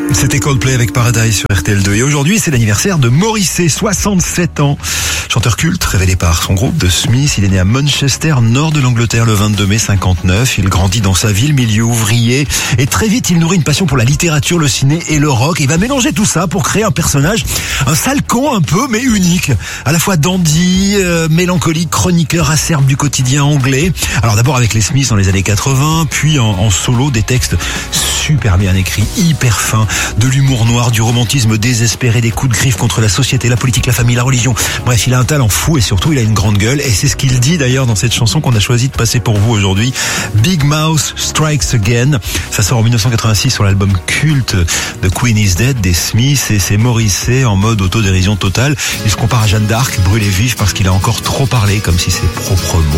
C'était Coldplay avec Paradise sur RTL2 et aujourd'hui c'est l'anniversaire de Morrissey, 67 ans. Chanteur culte révélé par son groupe The Smiths, il est né à Manchester, nord de l'Angleterre le 22 mai 59. Il grandit dans sa ville, milieu ouvrier, et très vite il nourrit une passion pour la littérature, le ciné et le rock. Il va mélanger tout ça pour créer un personnage, un sale con un peu mais unique, à la fois dandy, mélancolique, chroniqueur acerbe du quotidien anglais. Alors d'abord avec les Smiths dans les années 80, puis en solo, des textes super bien écrits, hyper fins, de l'humour noir, du romantisme désespéré, des coups de griffe contre la société, la politique, la famille, la religion. Bref, il a un talent fou et surtout il a une grande gueule, et c'est ce qu'il dit d'ailleurs dans cette chanson qu'on a choisi de passer pour vous aujourd'hui. Big Mouth Strikes Again. Ça sort en 1986 sur l'album culte de Queen is Dead des Smiths, et c'est Morrissey en mode autodérision totale. Il se compare à Jeanne d'Arc, brûlé vif parce qu'il a encore trop parlé, comme si ses propres mots